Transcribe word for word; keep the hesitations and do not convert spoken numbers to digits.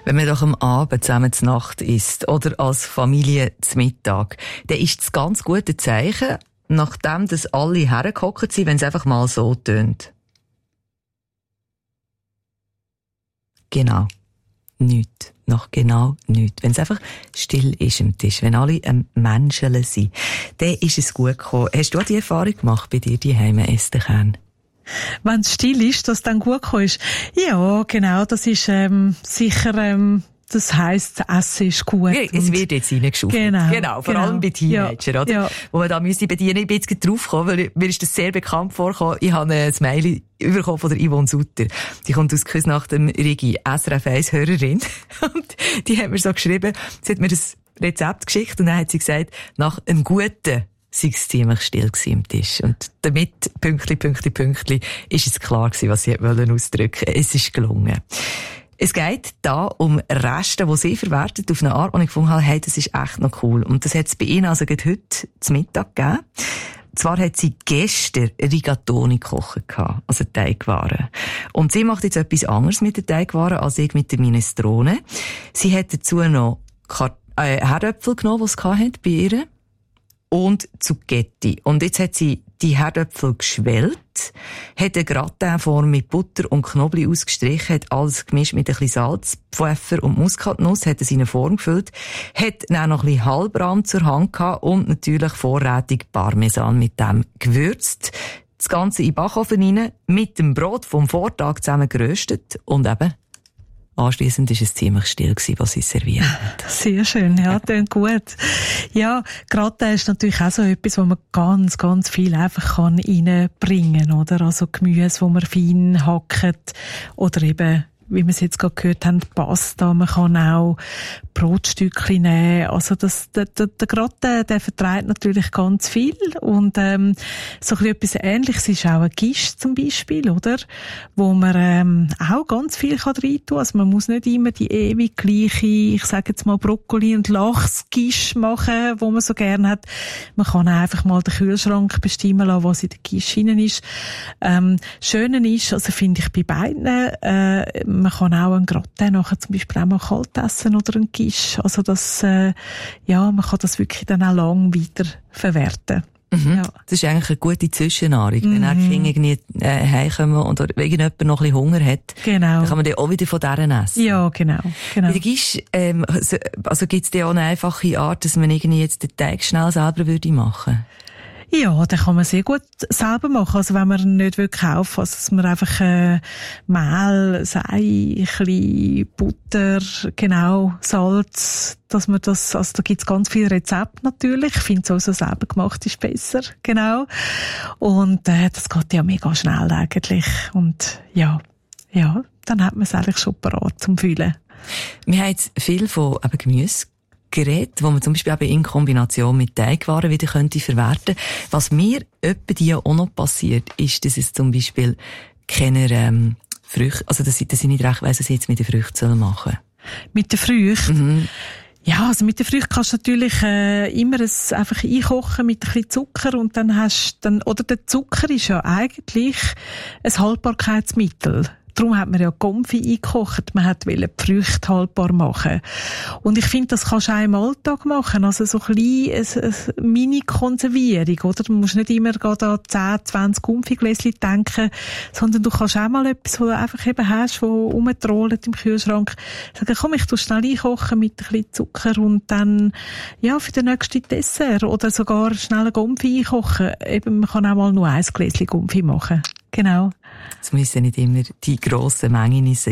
Wenn man doch am Abend zusammen zur Nacht isst oder als Familie zum Mittag, dann ist das ganz gute Zeichen, nachdem dass alle hergehockt sind, wenn es einfach mal so tönt. Genau. Nichts. Noch genau nichts. Wenn es einfach still ist am Tisch, wenn alle am Menscheln sind, dann ist es gut gekommen. Hast du auch die Erfahrung gemacht bei dir daheim, Esther Kern? Wenn es still ist, dass es dann gut gekommen ist? Ja, genau, das ist ähm, sicher... Ähm Das heisst, das Essen ist gut. Ja, es wird jetzt reingeschaufelt. Genau. Genau, vor genau. allem bei Teenagern, ja, oder? Ja. Wo man da müsste bei dir nicht ein bisschen draufkommen, weil mir ist das sehr bekannt vorgekommen. Ich habe ein Mail bekommen von der Yvonne Sutter. Die kommt aus Küsnacht dem Rigi, S R F eins Hörerin. Und die hat mir so geschrieben, sie hat mir das Rezept geschickt und dann hat sie gesagt, nach einem guten sei es ziemlich still gewesen am Tisch. Und damit, Pünktli, Pünktli, Pünktli, ist es klar gewesen, was sie wollen ausdrücken. Es ist gelungen. Es geht da um Reste, die sie verwertet auf eine Art, und ich gefunden habe, hey, das ist echt noch cool. Und das hat es bei ihnen also gerade heute zum Mittag gegeben. Zwar hat sie gestern Rigatoni gekocht gehabt, also Teigwaren. Und sie macht jetzt etwas anderes mit den Teigwaren als ich mit der Minestrone. Sie hat dazu noch Kart- äh, Herdöpfel genommen, die es hatte bei ihr. Und Zucchetti. Und jetzt hat sie die Herdöpfel geschwellt, hat eine Gratinform mit Butter und Knoblauch ausgestrichen, hat alles gemischt mit ein bisschen Salz, Pfeffer und Muskatnuss, hat es in eine Form gefüllt, hat dann noch ein bisschen Halbrahm zur Hand gehabt und natürlich vorrätig Parmesan mit dem gewürzt. Das Ganze in den Backofen rein, mit dem Brot vom Vortag zusammen geröstet und eben anschliessend war es ziemlich still gewesen, was sie serviert hat. Sehr schön, ja, klingt gut. Ja, Gratin ist natürlich auch so etwas, wo man ganz, ganz viel einfach kann reinbringen kann, oder? Also Gemüse, wo man fein hackt, oder eben, wie wir es jetzt gerade gehört haben, Pasta. Man kann auch Brotstückchen nehmen. Also das, der, der, der Gratin, der verträgt natürlich ganz viel. Und, ähm, so ein bisschen etwas Ähnliches ist auch ein Quiche zum Beispiel, oder? Wo man, ähm, auch ganz viel kann rein tun. Also man muss nicht immer die ewig gleiche, ich sage jetzt mal Brokkoli- und Lachs-Quiche machen, wo man so gerne hat. Man kann auch einfach mal den Kühlschrank bestimmen lassen, was in der Quiche drin ist. Ähm, Schöne ist, also finde ich bei beiden, äh, man kann auch einen Gratin nachher zum Beispiel auch mal kalt essen oder einen Quiche. Also das, äh, ja, man kann das wirklich dann auch lang weiter verwerten. Mhm. Ja. Das ist eigentlich eine gute Zwischennahrung. Mhm. Wenn er Kinder irgendwie äh, heimkommen oder irgendjemand noch ein bisschen Hunger hat, genau. dann kann man dann auch wieder von deren essen. Ja, genau. genau. Bei der Quiche, ähm, also gibt es da auch eine einfache Art, dass man irgendwie jetzt den Teig schnell selber würde machen? Ja, den kann man sehr gut selber machen. Also wenn man ihn nicht will kaufen, also dass man einfach äh, Mehl, Sei, ein bisschen Butter, genau, Salz, dass man das, also da gibt's ganz viele Rezepte natürlich. Ich finde es auch so selber gemacht ist besser, genau. Und äh, das geht ja mega schnell eigentlich. Und ja, ja, dann hat man es eigentlich schon parat zum Füllen. Wir haben jetzt viel von eben Gemüse Gerät, wo man zum Beispiel eben in Kombination mit Teigwaren wieder könnte verwerten. Was mir etwa die auch noch passiert, ist, dass es zum Beispiel keine ähm, Früchte, also dass ich, dass ich nicht recht weiss, was ich jetzt mit den Früchten machen soll. Mit den Früchten? Mhm. Ja, also mit den Früchten kannst du natürlich äh, immer es einfach einkochen mit ein bisschen Zucker und dann hast dann, oder der Zucker ist ja eigentlich ein Haltbarkeitsmittel. Darum hat man ja Konfi eingekocht. Man hat wollte die Früchte haltbar machen. Und ich finde, das kannst du auch im Alltag machen. Also so ein bisschen eine, eine Mini-Konservierung, oder? Du musst nicht immer an zehn, zwanzig Konfigläschen denken, sondern du kannst auch mal etwas, was du einfach eben hast, wo rumtrollt im Kühlschrank, sagen, komm, ich tu schnell einkochen mit ein bisschen Zucker und dann, ja, für den nächsten Dessert oder sogar schnell ein Konfi einkochen. Eben, man kann auch mal nur ein Gläschen Konfi machen. Genau. Es müssen nicht immer die grossen Mengen sein.